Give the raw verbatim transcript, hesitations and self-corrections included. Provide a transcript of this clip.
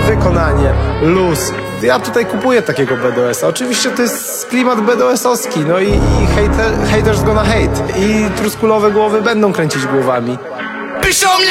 wykonanie, luz. Ja tutaj kupuję takiego B D S a. Oczywiście to jest klimat B D S owski, no i, i hater, haters gonna hate. I truskulowe głowy będą kręcić głowami. Piszą mnie